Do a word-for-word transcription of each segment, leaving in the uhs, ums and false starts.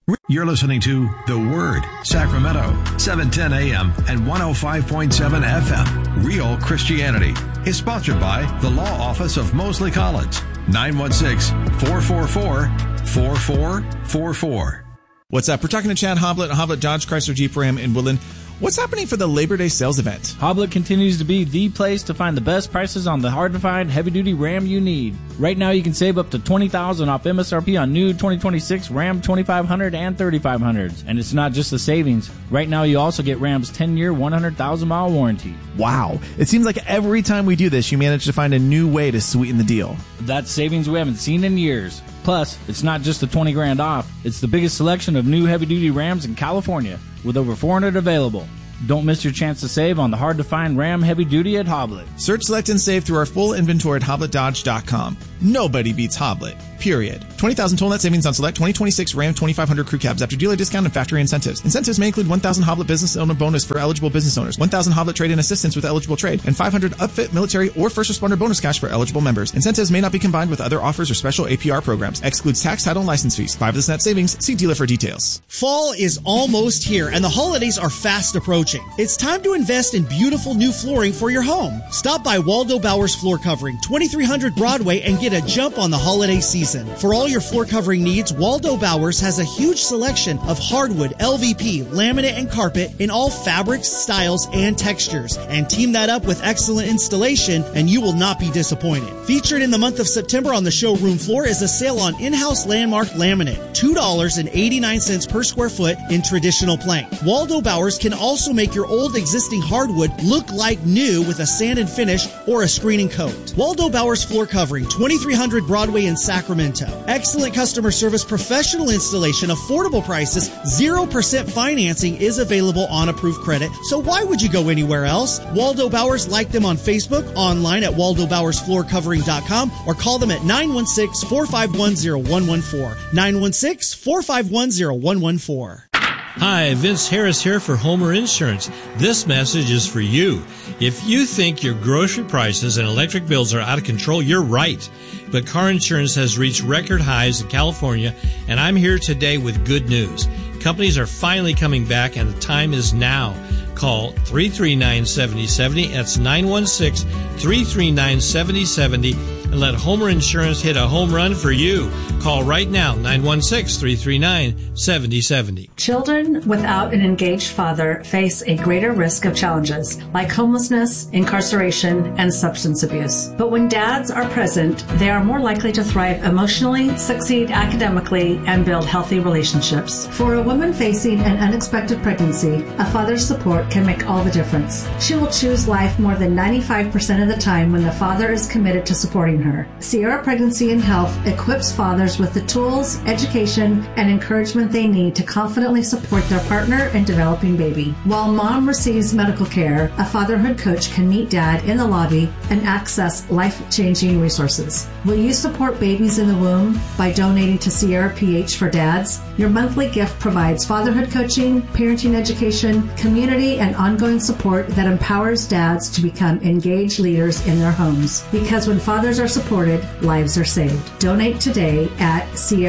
You're listening to The Word, Sacramento, seven ten a.m. and one oh five point seven F M. Real Christianity is sponsored by the Law Office of Mosley College, nine one six, four four four, four four four four. What's up? We're talking to Chad Hoblet, Hoblet Dodge Chrysler Jeep Ram in Woodland. What's happening for the Labor Day sales event? Hoblet continues to be the place to find the best prices on the hard-to-find heavy-duty Ram you need. Right now, you can save up to twenty thousand dollars off M S R P on new twenty twenty-six Ram twenty-five hundred and thirty-five hundreds. And it's not just the savings. Right now, you also get Ram's ten-year, one hundred thousand mile warranty. Wow. It seems like every time we do this, you manage to find a new way to sweeten the deal. That's savings we haven't seen in years. Plus, it's not just the twenty grand off. It's the biggest selection of new heavy-duty Rams in California, with over four hundred available. Don't miss your chance to save on the hard-to-find Ram Heavy Duty at Hoblet. Search, select, and save through our full inventory at hoblet dodge dot com. Nobody beats Hoblet, period. twenty thousand total net savings on select twenty twenty-six Ram twenty-five hundred crew cabs after dealer discount and factory incentives. Incentives may include one thousand Hoblet business owner bonus for eligible business owners, one thousand Hoblet trade-in assistance with eligible trade, and five hundred upfit military or first responder bonus cash for eligible members. Incentives may not be combined with other offers or special A P R programs. Excludes tax, title, and license fees. Buy with this net savings. See dealer for details. Fall is almost here, and the holidays are fast approaching. It's time to invest in beautiful new flooring for your home. Stop by Waldo Bowers Floor Covering, twenty-three hundred Broadway, and get a jump on the holiday season. For all your floor covering needs, Waldo Bowers has a huge selection of hardwood, L V P, laminate, and carpet in all fabrics, styles, and textures. And team that up with excellent installation, and you will not be disappointed. Featured in the month of September on the showroom floor is a sale on in-house Landmark laminate, two dollars and eighty-nine cents per square foot in traditional plank. Waldo Bowers can also make your old existing hardwood look like new with a sand and finish or a screening coat. Waldo Bowers Floor Covering, twenty-three hundred Broadway in Sacramento. Excellent customer service, professional installation, affordable prices, zero percent financing is available on approved credit. So why would you go anywhere else? Waldo Bowers, like them on Facebook, online at waldo bowers floor covering dot com, or call them at nine one six, four five one, zero one one four. nine one six, four five one, zero one one four. Hi, Vince Harris here for Homer Insurance. This message is for you. If you think your grocery prices and electric bills are out of control, you're right. But car insurance has reached record highs in California, and I'm here today with good news. Companies are finally coming back, and the time is now. Call three three nine, seven oh seven oh. That's nine one six, three three nine, seven oh seven oh. And let Homer Insurance hit a home run for you. Call right now, nine one six, three three nine, seven oh seven oh. Children without an engaged father face a greater risk of challenges like homelessness, incarceration, and substance abuse. But when dads are present, they are more likely to thrive emotionally, succeed academically, and build healthy relationships. For a woman facing an unexpected pregnancy, a father's support can make all the difference. She will choose life more than ninety-five percent of the time when the father is committed to supporting her. Sierra Pregnancy and Health equips fathers with the tools, education, and encouragement they need to confidently support their partner in developing baby. While mom receives medical care, a fatherhood coach can meet dad in the lobby and access life-changing resources. Will you support babies in the womb by donating to Sierra P H for Dads? Your monthly gift provides fatherhood coaching, parenting education, community, and ongoing support that empowers dads to become engaged leaders in their homes. Because when fathers are supported, lives are saved. Donate today at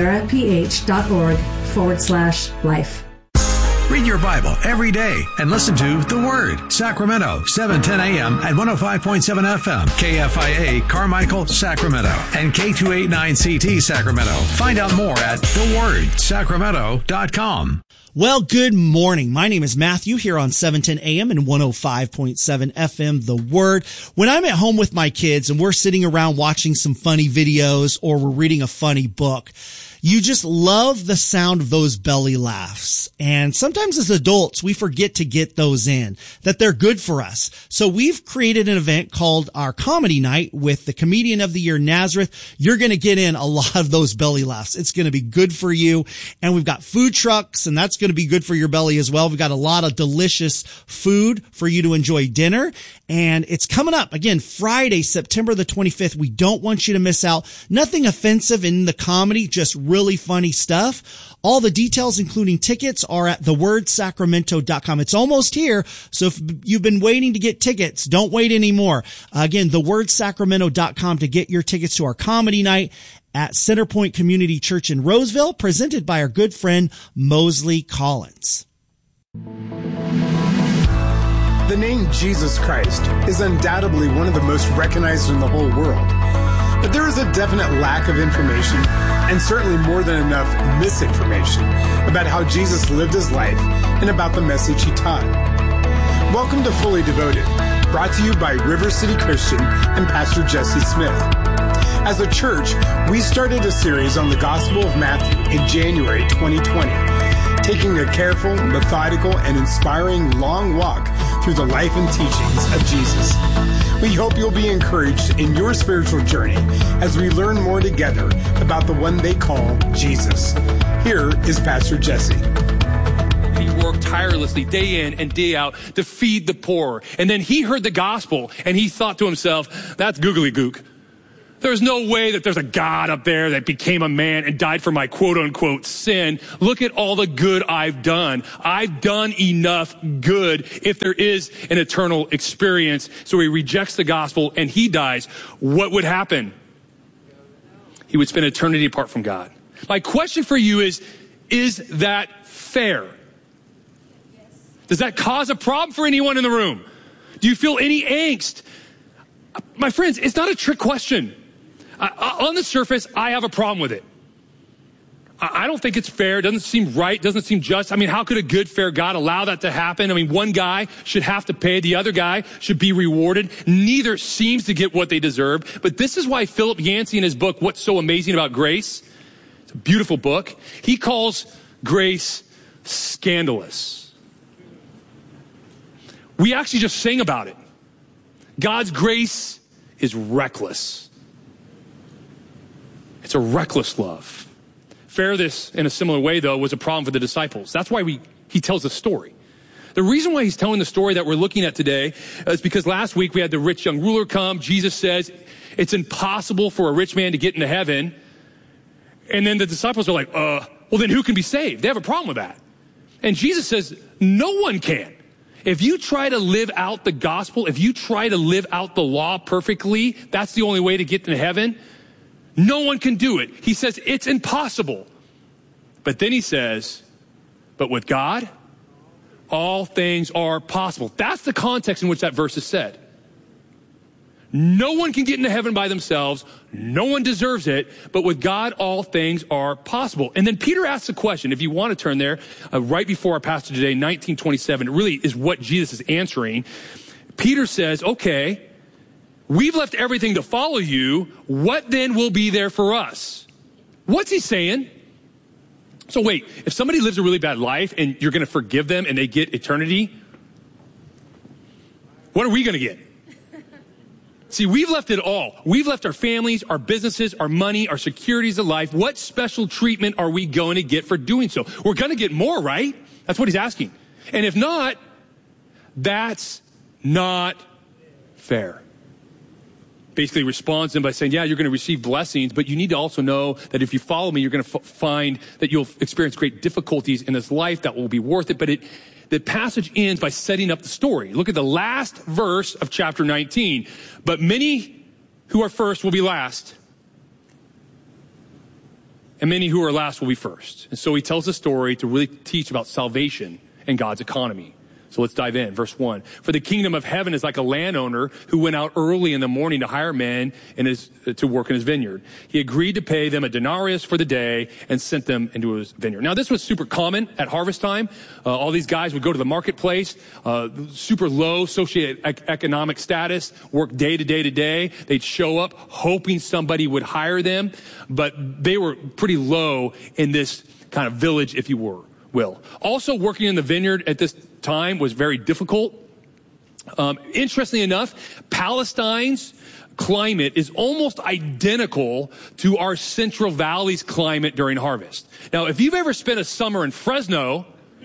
sierraph.org forward slash life. Read your Bible every day and listen to The Word, Sacramento, seven ten a.m. and one oh five point seven F M, K F I A, Carmichael, Sacramento, and K two eighty-nine C T, Sacramento. Find out more at the word sacramento dot com. Well, good morning. My name is Matthew here on seven ten a m and one oh five point seven F M, The Word. When I'm at home with my kids and we're sitting around watching some funny videos or we're reading a funny book, you just love the sound of those belly laughs. And sometimes as adults, we forget to get those in, that they're good for us. So we've created an event called our Comedy Night with the Comedian of the Year, Nazareth. You're going to get in a lot of those belly laughs. It's going to be good for you. And we've got food trucks, and that's going to be good for your belly as well. We've got a lot of delicious food for you to enjoy dinner. And it's coming up again, Friday, September the twenty-fifth. We don't want you to miss out. Nothing offensive in the comedy, just really funny stuff. All the details, including tickets, are at the word sacramento dot com. It's almost here, so if you've been waiting to get tickets, don't wait anymore. Uh, again, the word sacramento dot com to get your tickets to our comedy night. at Centerpoint Community Church in Roseville, presented by our good friend Mosley Collins. The name Jesus Christ is undoubtedly one of the most recognized in the whole world. But there is a definite lack of information, and certainly more than enough misinformation, about how Jesus lived his life and about the message he taught. Welcome to Fully Devoted, brought to you by River City Christian and Pastor Jesse Smith. As a church, we started a series on the Gospel of Matthew in January twenty twenty, taking a careful, methodical, and inspiring long walk through the life and teachings of Jesus. We hope you'll be encouraged in your spiritual journey as we learn more together about the one they call Jesus. Here is Pastor Jesse. He worked tirelessly day in and day out to feed the poor. And then he heard the gospel and he thought to himself, that's googly gook. There's no way that there's a God up there that became a man and died for my quote unquote sin. Look at all the good I've done. I've done enough good if there is an eternal experience. So he rejects the gospel and he dies. What would happen? He would spend eternity apart from God. My question for you is, is that fair? Does that cause a problem for anyone in the room? Do you feel any angst? My friends, it's not a trick question. I, on the surface, I have a problem with it. I, I don't think it's fair. It doesn't seem right. Doesn't seem just. I mean, how could a good, fair God allow that to happen? I mean, one guy should have to pay. The other guy should be rewarded. Neither seems to get what they deserve. But this is why Philip Yancey in his book, What's So Amazing About Grace? It's a beautiful book. He calls grace scandalous. We actually just sing about it. God's grace is reckless. It's a reckless love. Fair this in a similar way, though, was a problem for the disciples. That's why we he tells the story. The reason why he's telling the story that we're looking at today is because last week we had the rich young ruler come. Jesus says it's impossible for a rich man to get into heaven. And then the disciples are like, uh, well, then who can be saved? They have a problem with that. And Jesus says, no one can. If you try to live out the gospel, if you try to live out the law perfectly, that's the only way to get to heaven. No one can do it. He says it's impossible. But then he says, but with God, all things are possible. That's the context in which that verse is said. No one can get into heaven by themselves. No one deserves it. But with God, all things are possible. And then Peter asks a question, if you want to turn there, uh, right before our passage today, nineteen twenty-seven. It really is what Jesus is answering. Peter says, okay, we've left everything to follow you. What then will be there for us? What's he saying? So wait, if somebody lives a really bad life and you're going to forgive them and they get eternity, what are we going to get? See, we've left it all. We've left our families, our businesses, our money, our securities of life. What special treatment are we going to get for doing so? We're going to get more, right? That's what he's asking. And if not, that's not fair. Basically responds to them by saying, yeah, you're going to receive blessings, but you need to also know that if you follow me, you're going to f- find that you'll experience great difficulties in this life that will be worth it. But it, the passage ends by setting up the story. Look at the last verse of chapter nineteen. But many who are first will be last, and many who are last will be first. And so he tells the story to really teach about salvation and God's economy. So let's dive in. Verse one. For the kingdom of heaven is like a landowner who went out early in the morning to hire men in his, to work in his vineyard. He agreed to pay them a denarius for the day and sent them into his vineyard. Now, this was super common at harvest time. Uh, all these guys would go to the marketplace, uh, super low socioeconomic status, work day to day to day. They'd show up hoping somebody would hire them, but they were pretty low in this kind of village, if you were. Will. Also, working in the vineyard at this time was very difficult. Um, interestingly enough, Palestine's climate is almost identical to our Central Valley's climate during harvest. Now, if you've ever spent a summer in Fresno,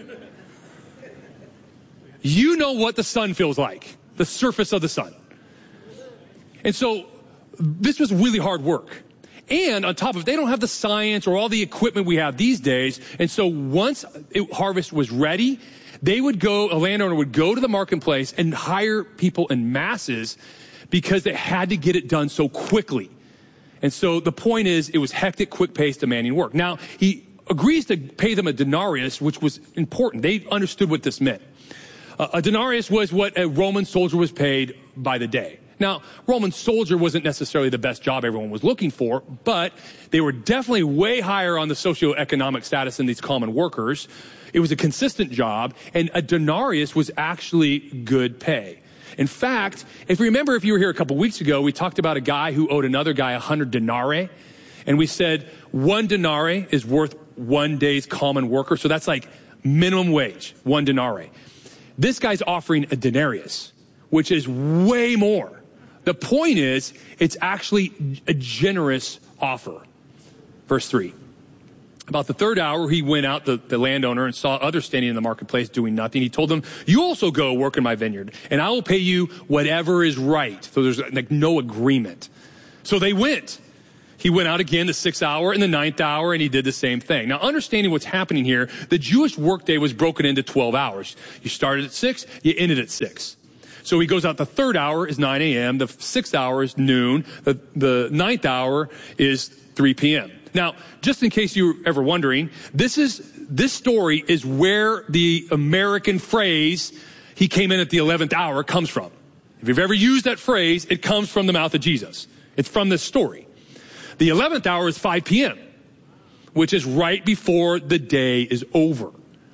you know what the sun feels like, the surface of the sun. And so this was really hard work. And on top of it, they don't have the science or all the equipment we have these days. And so once it, harvest was ready, they would go, a landowner would go to the marketplace and hire people in masses because they had to get it done so quickly. And so the point is, it was hectic, quick-paced, demanding work. Now, he agrees to pay them a denarius, which was important. They understood what this meant. Uh, a denarius was what a Roman soldier was paid by the day. Now, Roman soldier wasn't necessarily the best job everyone was looking for, but they were definitely way higher on the socioeconomic status than these common workers. It was a consistent job, and a denarius was actually good pay. In fact, if you remember, if you were here a couple weeks ago, we talked about a guy who owed another guy a hundred denarii, and we said one denarii is worth one day's common worker, so that's like minimum wage, one denarii. This guy's offering a denarius, which is way more. The point is, it's actually a generous offer. Verse three. About the third hour, he went out, the, the landowner, and saw others standing in the marketplace doing nothing. He told them, you also go work in my vineyard, and I will pay you whatever is right. So there's like no agreement. So they went. He went out again the sixth hour and the ninth hour, and he did the same thing. Now, understanding what's happening here, the Jewish workday was broken into twelve hours. You started at six, you ended at six. So he goes out, the third hour is nine a.m., the sixth hour is noon, the, the ninth hour is three p.m. Now, just in case you were ever wondering, this is this story is where the American phrase, he came in at the eleventh hour, comes from. If you've ever used that phrase, it comes from the mouth of Jesus. It's from this story. The eleventh hour is five p.m., which is right before the day is over.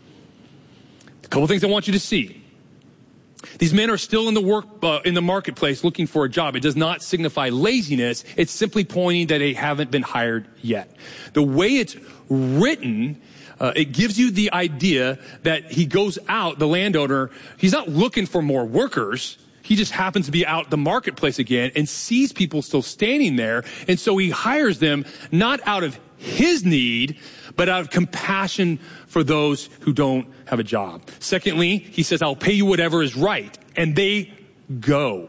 A couple things I want you to see. These men are still in the work, uh, in the marketplace looking for a job. It does not signify laziness. It's simply pointing that they haven't been hired yet. The way it's written, uh, it gives you the idea that he goes out, the landowner, he's not looking for more workers. He just happens to be out the marketplace again and sees people still standing there. And so he hires them not out of his need, but out of compassion for those who don't have a job. Secondly, he says, I'll pay you whatever is right. And they go.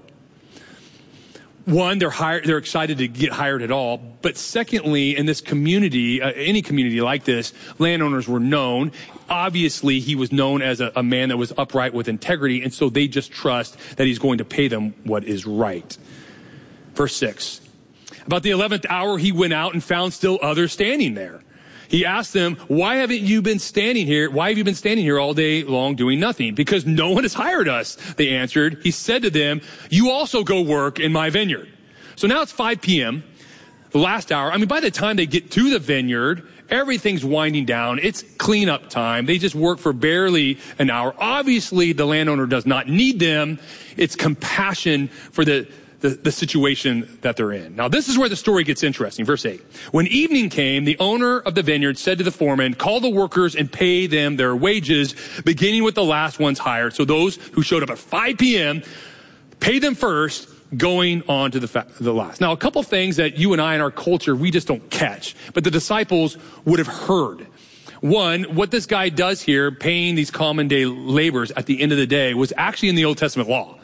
One, they're hired, they're excited to get hired at all. But secondly, in this community, uh, any community like this, landowners were known. Obviously, he was known as a, a man that was upright with integrity. And so they just trust that he's going to pay them what is right. Verse six. About the eleventh hour, he went out and found still others standing there. He asked them, why haven't you been standing here? Why have you been standing here all day long doing nothing? Because no one has hired us, they answered. He said to them, you also go work in my vineyard. So now it's five p.m., the last hour. I mean, by the time they get to the vineyard, everything's winding down. It's cleanup time. They just work for barely an hour. Obviously, the landowner does not need them. It's compassion for the The, the situation that they're in. Now, this is where the story gets interesting. Verse eight. When evening came, the owner of the vineyard said to the foreman, call the workers and pay them their wages, beginning with the last ones hired. So those who showed up at five p.m., pay them first, going on to the, fa- the last. Now, a couple things that you and I in our culture, we just don't catch, but the disciples would have heard. One, what this guy does here, paying these common day laborers at the end of the day, was actually in the Old Testament law.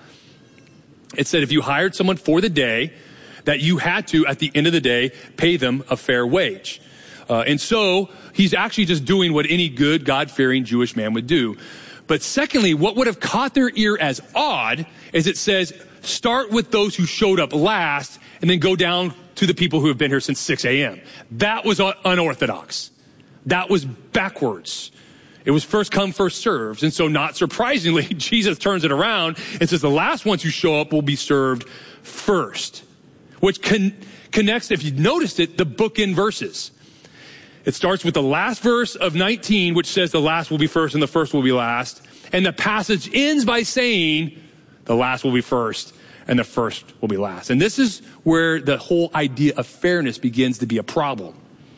It said if you hired someone for the day, that you had to, at the end of the day, pay them a fair wage. Uh, and so he's actually just doing what any good, God-fearing Jewish man would do. But secondly, what would have caught their ear as odd is it says, start with those who showed up last and then go down to the people who have been here since six a.m. That was unorthodox. That was backwards. It was first come, first served. And so not surprisingly, Jesus turns it around and says the last ones who show up will be served first, which con- connects, if you noticed it, the bookend verses. It starts with the last verse of nineteen, which says the last will be first and the first will be last. And the passage ends by saying the last will be first and the first will be last. And this is where the whole idea of fairness begins to be a problem.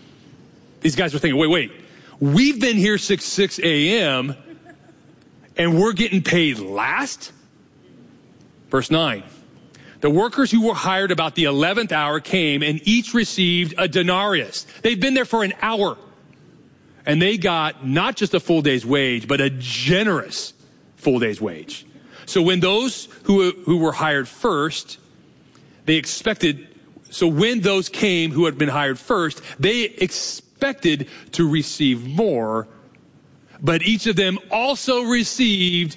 These guys are thinking, wait, wait. We've been here since six a.m. and we're getting paid last? Verse nine. The workers who were hired about the eleventh hour came and each received a denarius. They've been there for an hour. And they got not just a full day's wage, but a generous full day's wage. So when those who, who were hired first, they expected, so when those came who had been hired first, they expected expected to receive more, but each of them also received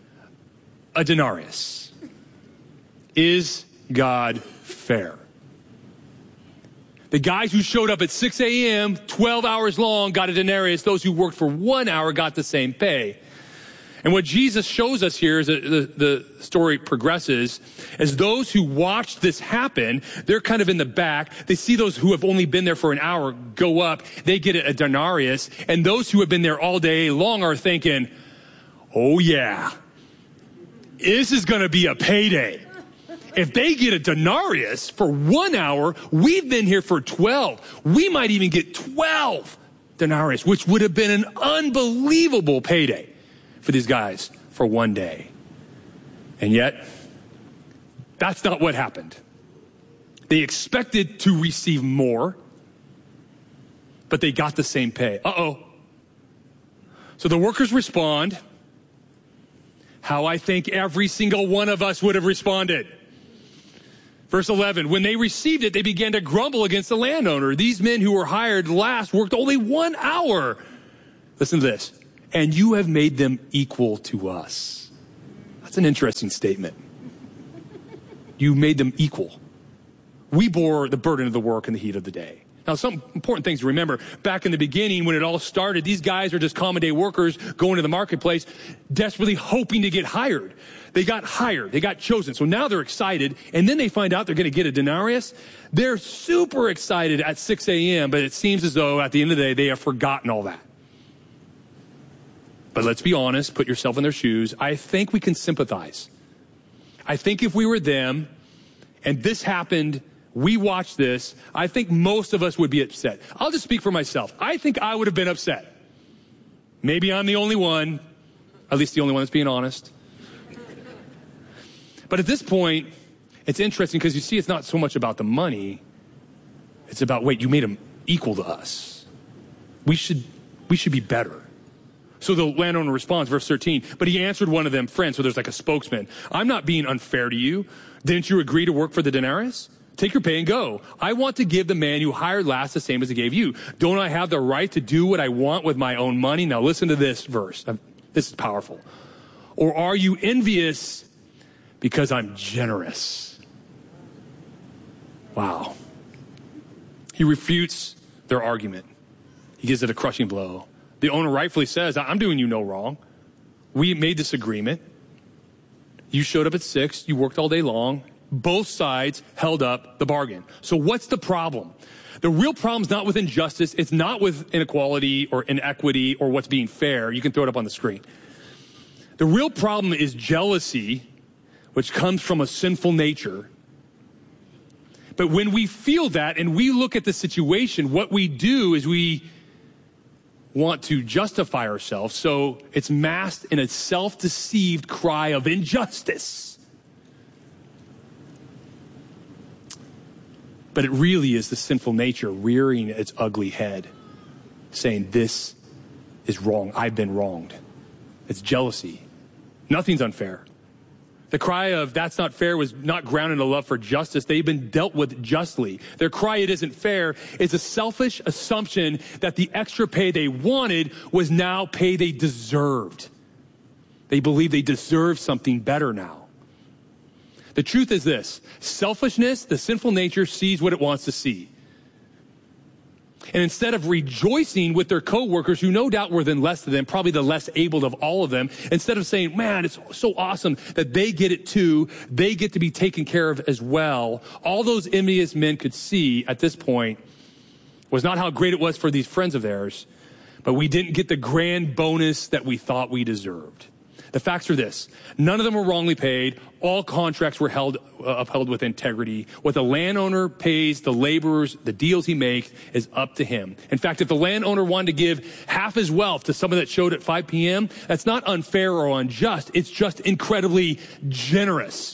a denarius. Is God fair? The guys who showed up at six a.m., twelve hours long, got a denarius. Those who worked for one hour got the same pay. And what Jesus shows us here as the, the story progresses is those who watched this happen, they're kind of in the back. They see those who have only been there for an hour go up. They get a denarius. And those who have been there all day long are thinking, oh yeah, this is going to be a payday. If they get a denarius for one hour, we've been here for twelve. We might even get twelve denarius, which would have been an unbelievable payday for these guys for one day. And yet, that's not what happened. They expected to receive more, but they got the same pay. Uh-oh. So the workers respond how I think every single one of us would have responded. Verse eleven, when they received it, they began to grumble against the landowner. These men who were hired last worked only one hour. Listen to this. And you have made them equal to us. That's an interesting statement. You made them equal. We bore the burden of the work in the heat of the day. Now, some important things to remember. Back in the beginning, when it all started, these guys are just common day workers going to the marketplace, desperately hoping to get hired. They got hired. They got chosen. So now they're excited. And then they find out they're going to get a denarius. They're super excited at six a.m., but it seems as though at the end of the day, they have forgotten all that. But let's be honest, put yourself in their shoes. I think we can sympathize. I think if we were them and this happened, we watched this, I think most of us would be upset. I'll just speak for myself. I think I would have been upset. Maybe I'm the only one, at least the only one that's being honest. But at this point, it's interesting because you see it's not so much about the money. It's about, wait, you made them equal to us. We should, we should be better. So the landowner responds, verse thirteen, but he answered one of them, friend, so there's like a spokesman. I'm not being unfair to you. Didn't you agree to work for the denarius? Take your pay and go. I want to give the man you hired last the same as I gave you. Don't I have the right to do what I want with my own money? Now listen to this verse. This is powerful. Or are you envious because I'm generous? Wow. He refutes their argument. He gives it a crushing blow. The owner rightfully says, I'm doing you no wrong. We made this agreement. You showed up at six. You worked all day long. Both sides held up the bargain. So what's the problem? The real problem is not with injustice. It's not with inequality or inequity or what's being fair. You can throw it up on the screen. The real problem is jealousy, which comes from a sinful nature. But when we feel that and we look at the situation, what we do is we want to justify ourselves, so it's masked in a self-deceived cry of injustice. But it really is the sinful nature rearing its ugly head, saying, this is wrong. I've been wronged. It's jealousy. Nothing's unfair. The cry of that's not fair was not grounded in a love for justice. They've been dealt with justly. Their cry, it isn't fair, is a selfish assumption that the extra pay they wanted was now pay they deserved. They believe they deserve something better now. The truth is this: selfishness, the sinful nature, sees what it wants to see. And instead of rejoicing with their coworkers, who no doubt were then less than them, probably the less able of all of them, instead of saying, man, it's so awesome that they get it too, they get to be taken care of as well, all those envious men could see at this point was not how great it was for these friends of theirs, but we didn't get the grand bonus that we thought we deserved. The facts are this: none of them were wrongly paid. All contracts were held, uh, upheld with integrity. What the landowner pays the laborers, the deals he makes, is up to him. In fact, if the landowner wanted to give half his wealth to someone that showed at five p.m., that's not unfair or unjust. It's just incredibly generous.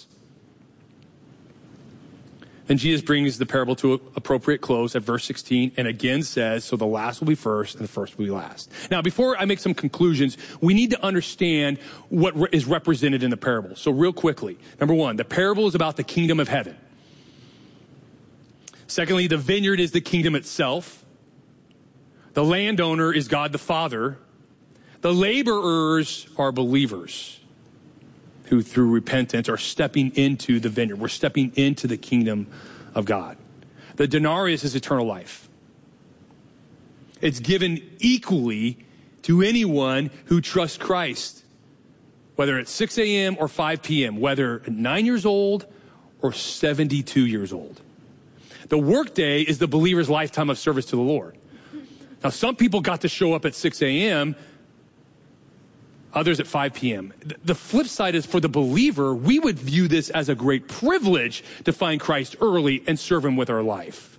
Then Jesus brings the parable to an appropriate close at verse sixteen and again says, so the last will be first and the first will be last. Now, before I make some conclusions, we need to understand what is represented in the parable. So real quickly, number one, the parable is about the kingdom of heaven. Secondly, the vineyard is the kingdom itself. The landowner is God the Father. The laborers are believers who through repentance are stepping into the vineyard. We're stepping into the kingdom of God. The denarius is eternal life. It's given equally to anyone who trusts Christ, whether it's six a.m. or five p.m., whether nine years old or seventy-two years old. The workday is the believer's lifetime of service to the Lord. Now, some people got to show up at six a.m., others at five p.m. The flip side is for the believer, we would view this as a great privilege to find Christ early and serve him with our life.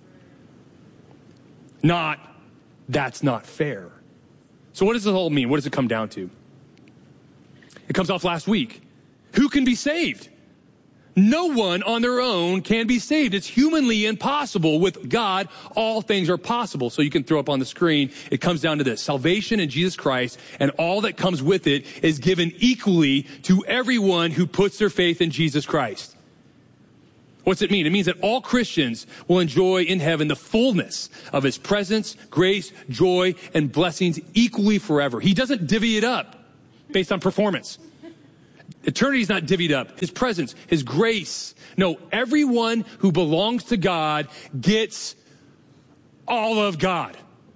Not, that's not fair. So what does this all mean? What does it come down to? It comes off last week. Who can be saved? No one on their own can be saved. It's humanly impossible. With God, all things are possible. So you can throw up on the screen. It comes down to this. Salvation in Jesus Christ and all that comes with it is given equally to everyone who puts their faith in Jesus Christ. What's it mean? It means that all Christians will enjoy in heaven the fullness of his presence, grace, joy, and blessings equally forever. He doesn't divvy it up based on performance. Eternity is not divvied up. His presence, his grace. No, everyone who belongs to God gets all of God.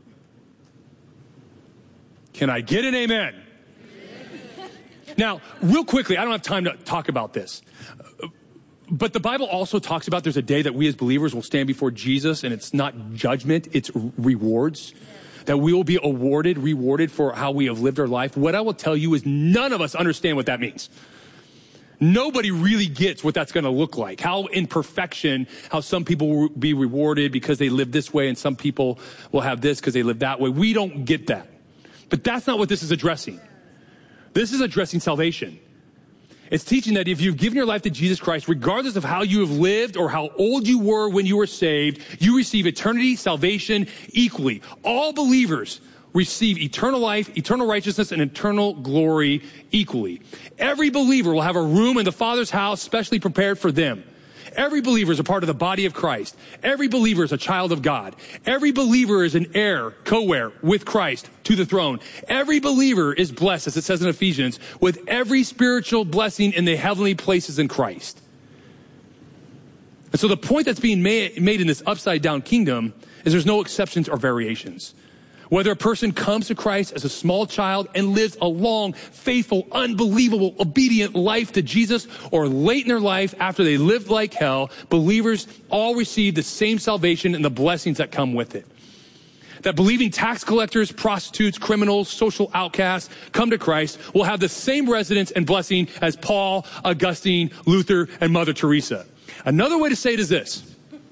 Can I get an amen? Now, real quickly, I don't have time to talk about this. But the Bible also talks about there's a day that we as believers will stand before Jesus, and it's not judgment, it's rewards. That we will be awarded, rewarded for how we have lived our life. What I will tell you is none of us understand what that means. Nobody really gets what that's going to look like. How in perfection, how some people will be rewarded because they live this way and some people will have this because they live that way. We don't get that. But that's not what this is addressing. This is addressing salvation. It's teaching that if you've given your life to Jesus Christ, regardless of how you have lived or how old you were when you were saved, you receive eternity, salvation equally. All believers receive eternal life, eternal righteousness, and eternal glory equally. Every believer will have a room in the Father's house specially prepared for them. Every believer is a part of the body of Christ. Every believer is a child of God. Every believer is an heir, co-heir with Christ to the throne. Every believer is blessed, as it says in Ephesians, with every spiritual blessing in the heavenly places in Christ. And so the point that's being made, made in this upside down kingdom is there's no exceptions or variations. Whether a person comes to Christ as a small child and lives a long, faithful, unbelievable, obedient life to Jesus, or late in their life after they lived like hell, believers all receive the same salvation and the blessings that come with it. That believing tax collectors, prostitutes, criminals, social outcasts come to Christ will have the same residence and blessing as Paul, Augustine, Luther, and Mother Teresa. Another way to say it is this.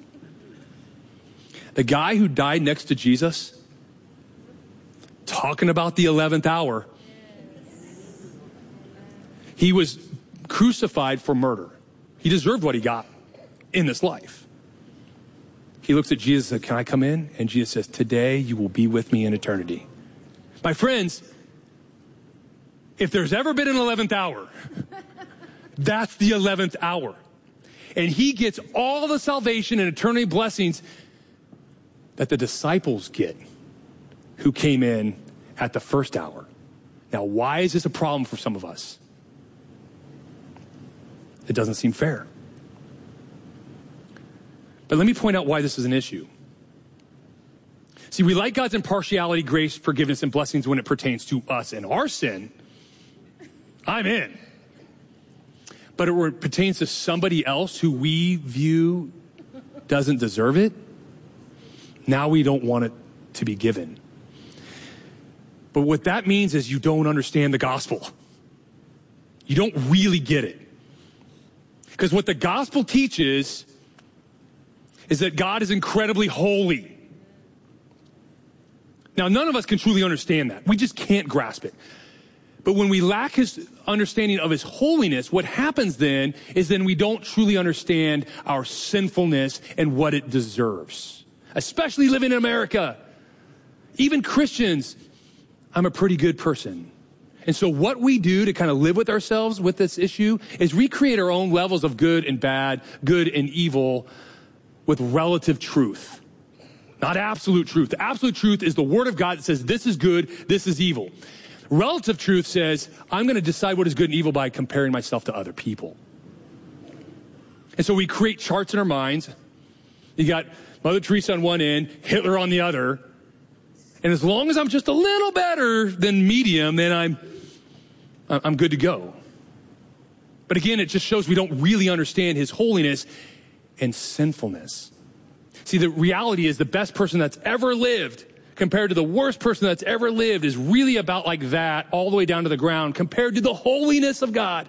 The guy who died next to Jesus, talking about the eleventh hour, he was crucified for murder. He deserved what he got in this life. He looks at Jesus and says, "Can I come in?" And Jesus says, "Today you will be with me in eternity." My friends, if there's ever been an eleventh hour, that's the eleventh hour. And he gets all the salvation and eternity blessings that the disciples get who came in at the first hour. Now, why is this a problem for some of us? It doesn't seem fair. But let me point out why this is an issue. See, we like God's impartiality, grace, forgiveness, and blessings when it pertains to us and our sin. I'm in. But when it pertains to somebody else who we view doesn't deserve it, now we don't want it to be given. But what that means is you don't understand the gospel. You don't really get it. Because what the gospel teaches is that God is incredibly holy. Now, none of us can truly understand that. We just can't grasp it. But when we lack his understanding of his holiness, what happens then is then we don't truly understand our sinfulness and what it deserves. Especially living in America. Even Christians, I'm a pretty good person. And so what we do to kind of live with ourselves with this issue is recreate our own levels of good and bad, good and evil with relative truth. Not absolute truth. The absolute truth is the word of God that says this is good, this is evil. Relative truth says I'm going to decide what is good and evil by comparing myself to other people. And so we create charts in our minds. You got Mother Teresa on one end, Hitler on the other. And as long as I'm just a little better than medium, then I'm, I'm good to go. But again, it just shows we don't really understand his holiness and sinfulness. See, the reality is the best person that's ever lived compared to the worst person that's ever lived is really about like that all the way down to the ground compared to the holiness of God.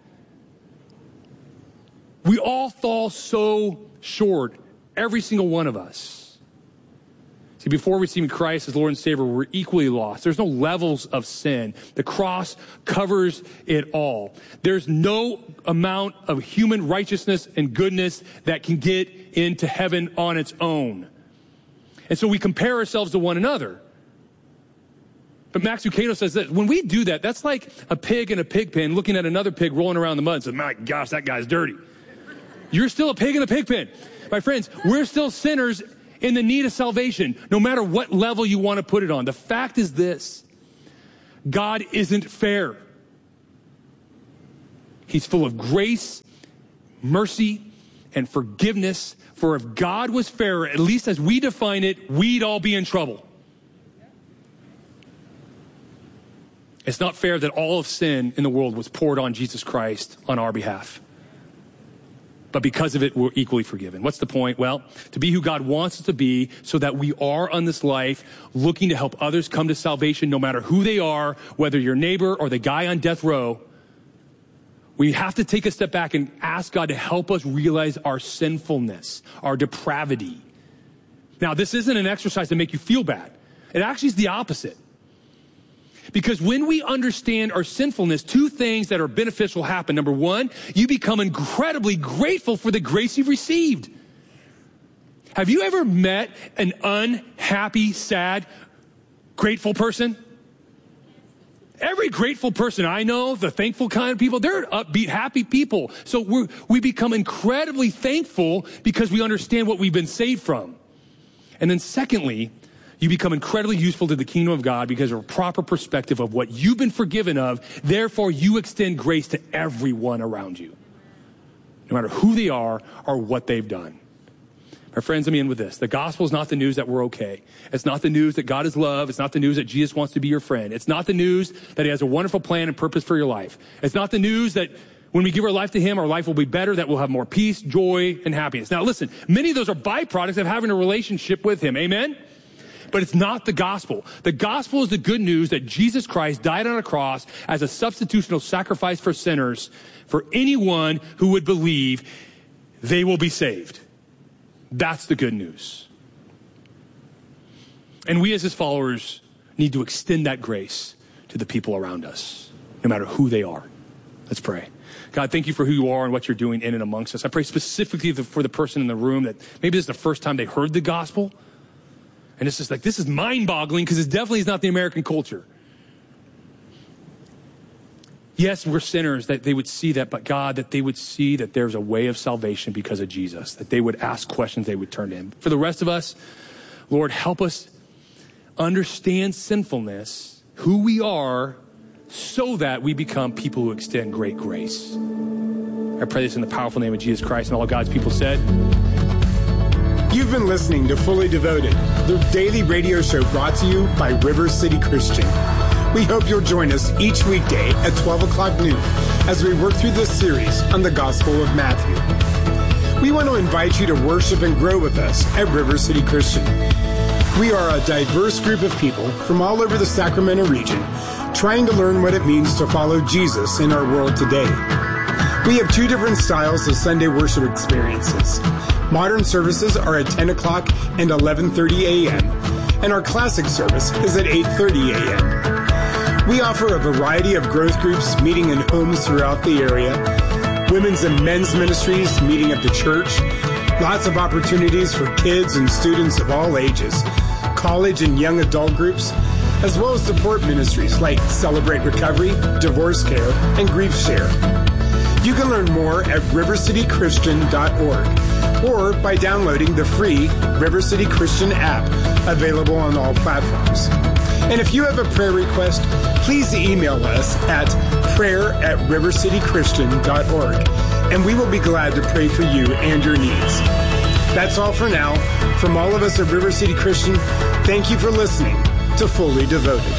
We all fall so short, every single one of us. See, before receiving Christ as Lord and Savior, we're equally lost. There's no levels of sin. The cross covers it all. There's no amount of human righteousness and goodness that can get into heaven on its own. And so we compare ourselves to one another. But Max Lucado says that when we do that, that's like a pig in a pig pen looking at another pig rolling around in the mud and says, my gosh, that guy's dirty. You're still a pig in a pig pen. My friends, we're still sinners in the need of salvation, no matter what level you want to put it on. The fact is this: God isn't fair. He's full of grace, mercy, and forgiveness. For if God was fair, at least as we define it, we'd all be in trouble. It's not fair that all of sin in the world was poured on Jesus Christ on our behalf. But because of it, we're equally forgiven. What's the point? Well, to be who God wants us to be so that we are on this life looking to help others come to salvation no matter who they are, whether your neighbor or the guy on death row. We have to take a step back and ask God to help us realize our sinfulness, our depravity. Now, this isn't an exercise to make you feel bad. It actually is the opposite. Because when we understand our sinfulness, two things that are beneficial happen. Number one, you become incredibly grateful for the grace you've received. Have you ever met an unhappy, sad, grateful person? Every grateful person I know, the thankful kind of people, they're upbeat, happy people. So we we become incredibly thankful because we understand what we've been saved from. And then secondly, you become incredibly useful to the kingdom of God because of a proper perspective of what you've been forgiven of. Therefore, you extend grace to everyone around you, no matter who they are or what they've done. My friends, let me end with this. The gospel is not the news that we're okay. It's not the news that God is love. It's not the news that Jesus wants to be your friend. It's not the news that he has a wonderful plan and purpose for your life. It's not the news that when we give our life to him, our life will be better, that we'll have more peace, joy, and happiness. Now listen, many of those are byproducts of having a relationship with him. Amen? But it's not the gospel. The gospel is the good news that Jesus Christ died on a cross as a substitutional sacrifice for sinners. For anyone who would believe, they will be saved. That's the good news. And we as his followers need to extend that grace to the people around us, no matter who they are. Let's pray. God, thank you for who you are and what you're doing in and amongst us. I pray specifically for the person in the room that maybe this is the first time they heard the gospel. And it's just like, this is mind-boggling because it definitely is not the American culture. Yes, we're sinners, that they would see that, but God, that they would see that there's a way of salvation because of Jesus, that they would ask questions, they would turn to him. For the rest of us, Lord, help us understand sinfulness, who we are, so that we become people who extend great grace. I pray this in the powerful name of Jesus Christ, and all of God's people said. You've been listening to Fully Devoted, the daily radio show brought to you by River City Christian. We hope you'll join us each weekday at twelve o'clock noon as we work through this series on the Gospel of Matthew. We want to invite you to worship and grow with us at River City Christian. We are a diverse group of people from all over the Sacramento region trying to learn what it means to follow Jesus in our world today. We have two different styles of Sunday worship experiences. Modern services are at ten o'clock and eleven thirty a.m., and our classic service is at eight thirty a.m. We offer a variety of growth groups meeting in homes throughout the area, women's and men's ministries meeting at the church, lots of opportunities for kids and students of all ages, college and young adult groups, as well as support ministries like Celebrate Recovery, Divorce Care, and Grief Share. You can learn more at river city christian dot org or by downloading the free River City Christian app available on all platforms. And if you have a prayer request, please email us at prayer at river city christian dot org, and we will be glad to pray for you and your needs. That's all for now. From all of us at River City Christian, thank you for listening to Fully Devoted.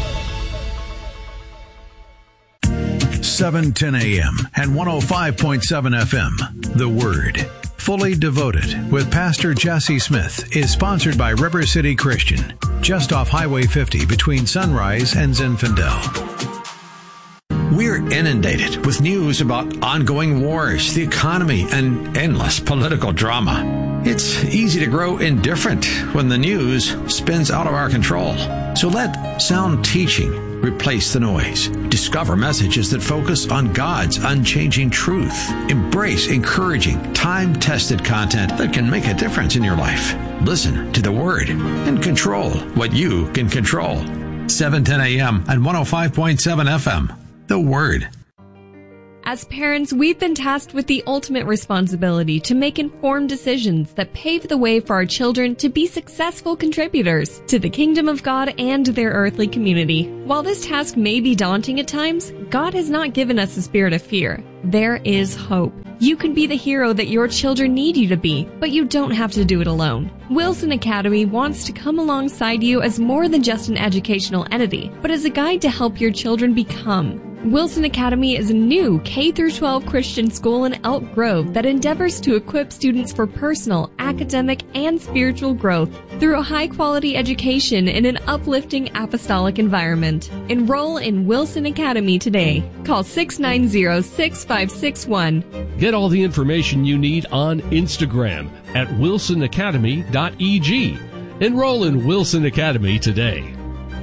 seven ten a.m. and one oh five point seven F M. The Word. Fully Devoted with Pastor Jesse Smith is sponsored by River City Christian, just off Highway fifty between Sunrise and Zinfandel. We're inundated with news about ongoing wars, the economy, and endless political drama. It's easy to grow indifferent when the news spins out of our control. So let sound teaching replace the noise. Discover messages that focus on God's unchanging truth. Embrace encouraging, time-tested content that can make a difference in your life. Listen to the Word and control what you can control. seven ten a.m. and one oh five point seven F M. The Word. As parents, we've been tasked with the ultimate responsibility to make informed decisions that pave the way for our children to be successful contributors to the kingdom of God and their earthly community. While this task may be daunting at times, God has not given us a spirit of fear. There is hope. You can be the hero that your children need you to be, but you don't have to do it alone. Wilson Academy wants to come alongside you as more than just an educational entity, but as a guide to help your children become. Wilson Academy is a new K through twelve Christian school in Elk Grove that endeavors to equip students for personal, academic, and spiritual growth through a high-quality education in an uplifting apostolic environment. Enroll in Wilson Academy today. Call six nine zero, six five six one. Get all the information you need on Instagram at wilson academy dot e g. Enroll in Wilson Academy today.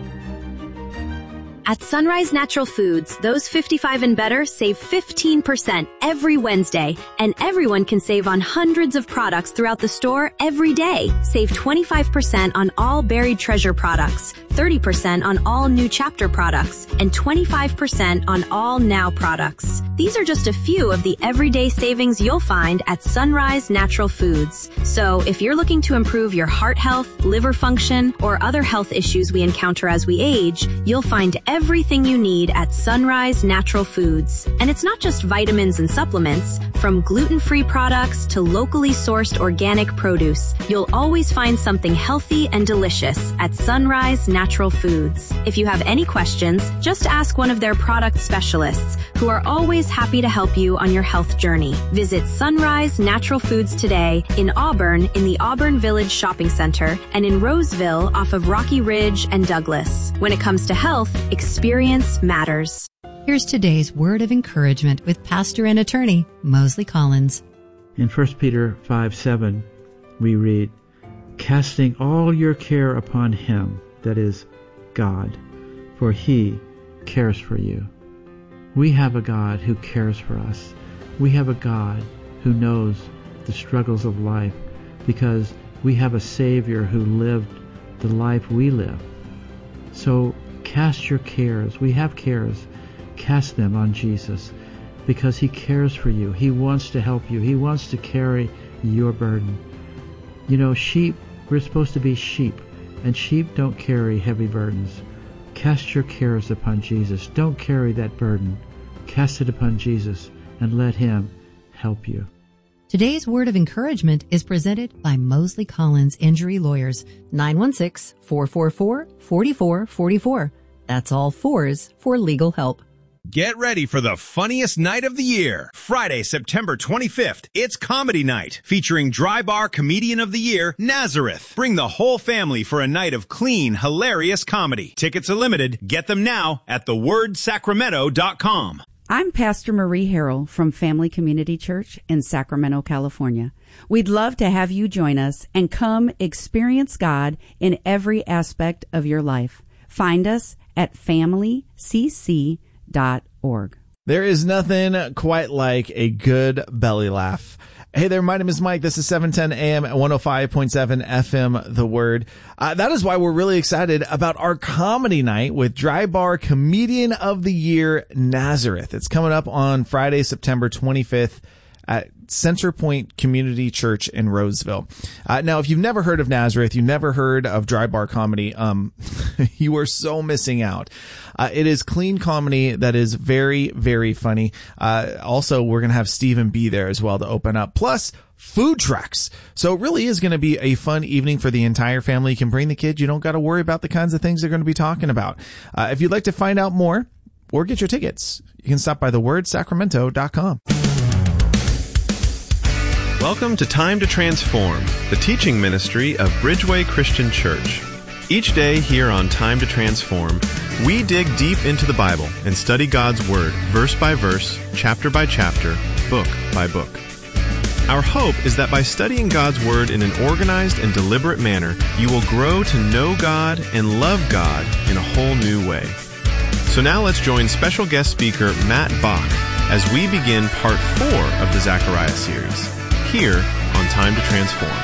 At Sunrise Natural Foods, those fifty-five and better save fifteen percent every Wednesday, and everyone can save on hundreds of products throughout the store every day. Save twenty-five percent on all Buried Treasure products, thirty percent on all New Chapter products, and twenty-five percent on all Now products. These are just a few of the everyday savings you'll find at Sunrise Natural Foods. So if you're looking to improve your heart health, liver function, or other health issues we encounter as we age, you'll find everything you need at Sunrise Natural Foods. And it's not just vitamins and supplements. From gluten-free products to locally sourced organic produce, you'll always find something healthy and delicious at Sunrise Natural Foods. If you have any questions, just ask one of their product specialists, who are always happy to help you on your health journey. Visit Sunrise Natural Foods today in Auburn in the Auburn Village Shopping Center and in Roseville off of Rocky Ridge and Douglas. When it comes to health, experience matters. Here's today's word of encouragement with pastor and attorney Mosley Collins. In First Peter five seven, we read, "Casting all your care upon him," that is, God, "for he cares for you." We have a God who cares for us. We have a God who knows the struggles of life because we have a Savior who lived the life we live. So cast your cares. We have cares. Cast them on Jesus because he cares for you. He wants to help you. He wants to carry your burden. You know, sheep, we're supposed to be sheep, and sheep don't carry heavy burdens. Cast your cares upon Jesus. Don't carry that burden. Cast it upon Jesus and let him help you. Today's word of encouragement is presented by Mosley Collins Injury Lawyers, nine one six, four four four, four four four four. That's all fours for legal help. Get ready for the funniest night of the year. Friday, September twenty-fifth. It's Comedy Night, featuring Dry Bar Comedian of the Year, Nazareth. Bring the whole family for a night of clean, hilarious comedy. Tickets are limited. Get them now at the word sacramento dot com. I'm Pastor Marie Harrell from Family Community Church in Sacramento, California. We'd love to have you join us and come experience God in every aspect of your life. Find us at family c c dot org. There is nothing quite like a good belly laugh. Hey there, my name is Mike. This is seven ten A M at one oh five point seven F M, The Word. Uh, that is why we're really excited about our comedy night with Dry Bar Comedian of the Year, Nazareth. It's coming up on Friday, September twenty-fifth at Center Point Community Church in Roseville. Uh, now, if you've never heard of Nazareth, you've never heard of Dry Bar Comedy, um, you are so missing out. Uh, it is clean comedy that is very, very funny. Uh, also, we're going to have Stephen B there as well to open up. Plus, food trucks. So it really is going to be a fun evening for the entire family. You can bring the kids. You don't got to worry about the kinds of things they're going to be talking about. Uh, if you'd like to find out more or get your tickets, you can stop by the word sacramento dot com. Welcome to Time to Transform, the teaching ministry of Bridgeway Christian Church. Each day here on Time to Transform, we dig deep into the Bible and study God's Word, verse by verse, chapter by chapter, book by book. Our hope is that by studying God's Word in an organized and deliberate manner, you will grow to know God and love God in a whole new way. So now let's join special guest speaker Matt Bach as we begin part four of the Zechariah series, here on Time to Transform.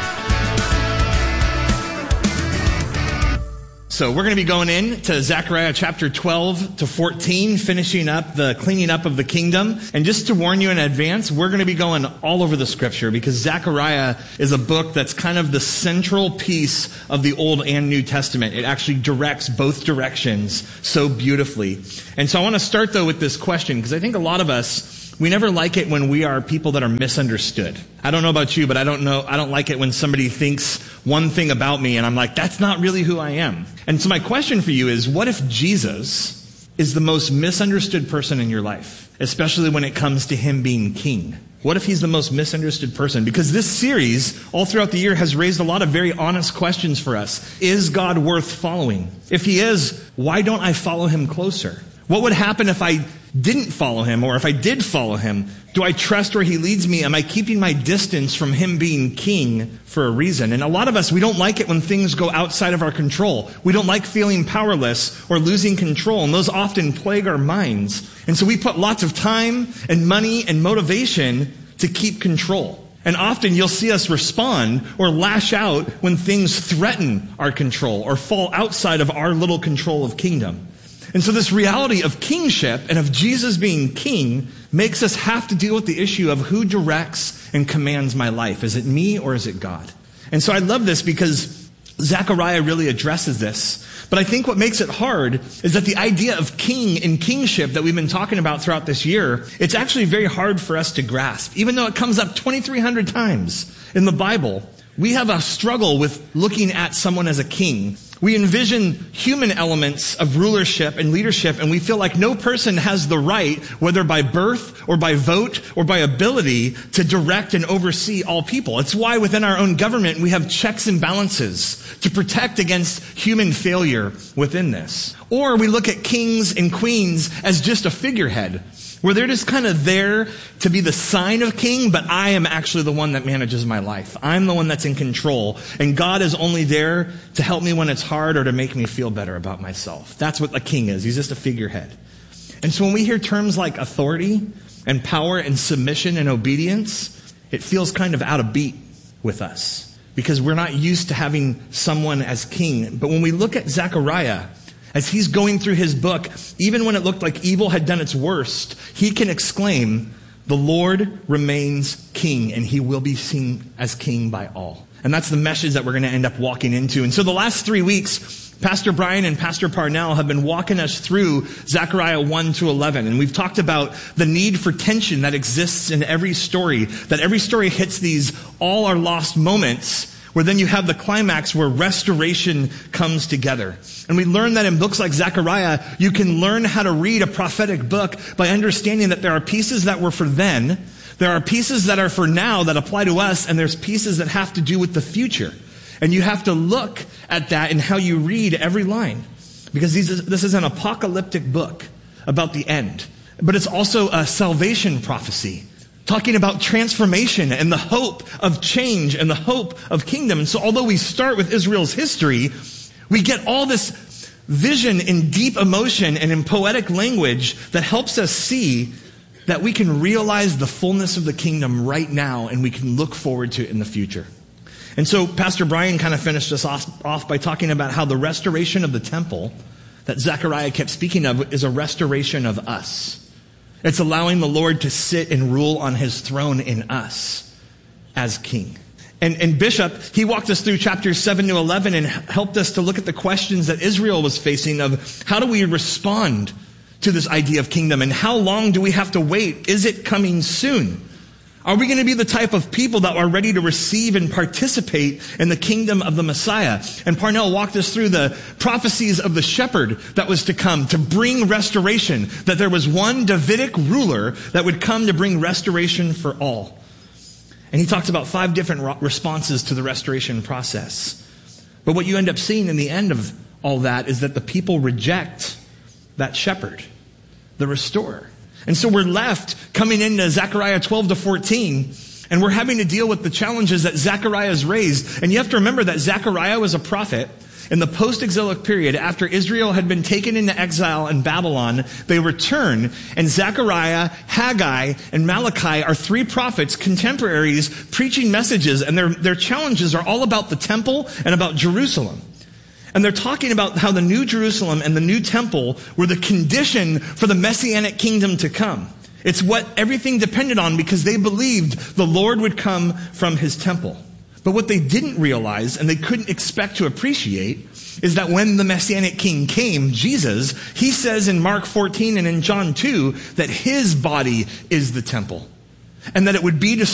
So we're going to be going in to Zechariah chapter twelve to fourteen, finishing up the cleaning up of the kingdom. And just to warn you in advance, we're going to be going all over the scripture because Zechariah is a book that's kind of the central piece of the Old and New Testament. It actually directs both directions so beautifully. And so I want to start though with this question because I think a lot of us, we never like it when we are people that are misunderstood. I don't know about you, but I don't know, I don't like it when somebody thinks one thing about me and I'm like, that's not really who I am. And so my question for you is, what if Jesus is the most misunderstood person in your life, especially when it comes to him being king? What if he's the most misunderstood person? Because this series, all throughout the year, has raised a lot of very honest questions for us. Is God worth following? If he is, why don't I follow him closer? What would happen if I didn't follow him, or if I did follow him? Do I trust where he leads me? Am I keeping my distance from him being king for a reason? And a lot of us, we don't like it when things go outside of our control. We don't like feeling powerless or losing control, and those often plague our minds. And so we put lots of time and money and motivation to keep control. And often you'll see us respond or lash out when things threaten our control or fall outside of our little control of kingdom. And so this reality of kingship and of Jesus being king makes us have to deal with the issue of who directs and commands my life. Is it me or is it God? And so I love this because Zechariah really addresses this. But I think what makes it hard is that the idea of king and kingship that we've been talking about throughout this year, it's actually very hard for us to grasp. Even though it comes up twenty-three hundred times in the Bible, we have a struggle with looking at someone as a king. We envision human elements of rulership and leadership, and we feel like no person has the right, whether by birth or by vote or by ability, to direct and oversee all people. It's why within our own government we have checks and balances to protect against human failure within this. Or we look at kings and queens as just a figurehead, where they're just kind of there to be the sign of king, but I am actually the one that manages my life. I'm the one that's in control, and God is only there to help me when it's hard or to make me feel better about myself. That's what a king is. He's just a figurehead. And so when we hear terms like authority and power and submission and obedience, it feels kind of out of beat with us because we're not used to having someone as king. But when we look at Zechariah, as he's going through his book, even when it looked like evil had done its worst, he can exclaim, the Lord remains king, and he will be seen as king by all. And that's the message that we're going to end up walking into. And so the last three weeks, Pastor Brian and Pastor Parnell have been walking us through Zechariah one to eleven. And we've talked about the need for tension that exists in every story, that every story hits these all are lost moments, where then you have the climax where restoration comes together. And we learn that in books like Zechariah, you can learn how to read a prophetic book by understanding that there are pieces that were for then, there are pieces that are for now that apply to us, and there's pieces that have to do with the future. And you have to look at that in how you read every line. Because this is, this is an apocalyptic book about the end. But it's also a salvation prophecy, talking about transformation and the hope of change and the hope of kingdom. And so although we start with Israel's history, we get all this vision in deep emotion and in poetic language that helps us see that we can realize the fullness of the kingdom right now, and we can look forward to it in the future. And so Pastor Brian kind of finished us off, off by talking about how the restoration of the temple that Zechariah kept speaking of is a restoration of us. It's allowing the Lord to sit and rule on his throne in us as king. And, and Bishop, he walked us through chapters seven to eleven and helped us to look at the questions that Israel was facing of how do we respond to this idea of kingdom, and how long do we have to wait? Is it coming soon? Are we going to be the type of people that are ready to receive and participate in the kingdom of the Messiah? And Parnell walked us through the prophecies of the shepherd that was to come to bring restoration, that there was one Davidic ruler that would come to bring restoration for all. And he talks about five different responses to the restoration process. But what you end up seeing in the end of all that is that the people reject that shepherd, the restorer. And so we're left coming into Zechariah twelve to fourteen, and we're having to deal with the challenges that Zechariah has raised. And you have to remember that Zechariah was a prophet in the post-exilic period. After Israel had been taken into exile in Babylon, they return, and Zechariah, Haggai, and Malachi are three prophets, contemporaries, preaching messages, and their, their challenges are all about the temple and about Jerusalem. And they're talking about how the New Jerusalem and the new temple were the condition for the Messianic kingdom to come. It's what everything depended on because they believed the Lord would come from his temple. But what they didn't realize and they couldn't expect to appreciate is that when the Messianic king came, Jesus, he says in Mark fourteen and in John two that his body is the temple. And that it would be to